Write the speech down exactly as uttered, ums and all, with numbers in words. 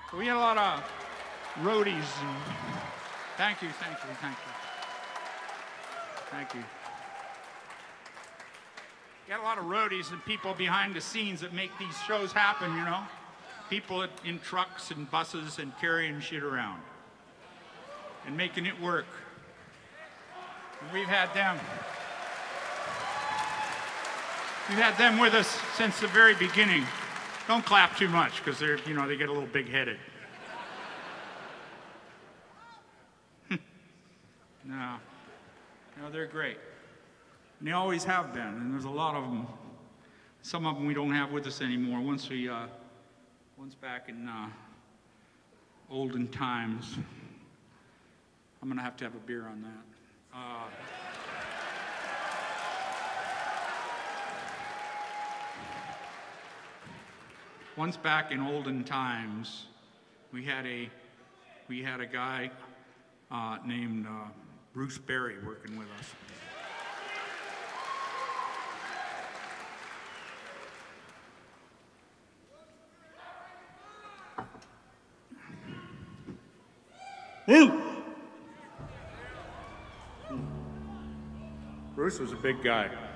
We had a lot of roadies. And thank you, thank you, thank you. Thank you. Got a lot of roadies and people behind the scenes that make these shows happen, you know? People in trucks and buses and carrying shit around and making it work. And we've had them. We've had them with us since the very beginning. Don't clap too much because they're, you know, they get a little big-headed. No. No, they're great. And they always have been, and there's a lot of them. Some of them we don't have with us anymore. Once we, uh, once back in uh, olden times. I'm gonna have to have a beer on that. Uh, once back in olden times, we had a, we had a guy uh, named uh, Bruce Berry working with us. Bruce was a big guy.